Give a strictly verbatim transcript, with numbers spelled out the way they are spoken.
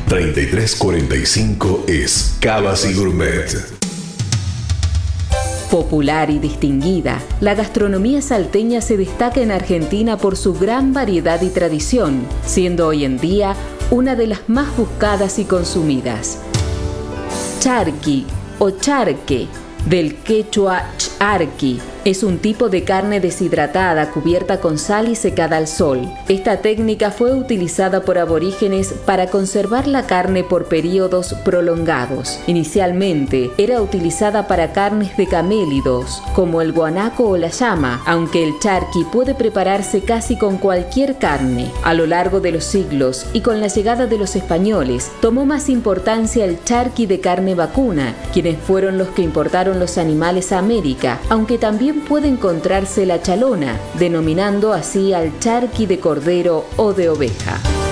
treinta y tres cuarenta y cinco es Cavas y Gourmet. Popular y distinguida, la gastronomía salteña se destaca en Argentina por su gran variedad y tradición, siendo hoy en día una de las más buscadas y consumidas. Charqui o charque, del quechua charqui, es un tipo de carne deshidratada cubierta con sal y secada al sol. Esta técnica fue utilizada por aborígenes para conservar la carne por periodos prolongados. Inicialmente era utilizada para carnes de camélidos, como el guanaco o la llama, aunque el charqui puede prepararse casi con cualquier carne. A lo largo de los siglos y con la llegada de los españoles, tomó más importancia el charqui de carne vacuna, quienes fueron los que importaron los animales a América, aunque también puede encontrarse la chalona, denominando así al charqui de cordero o de oveja.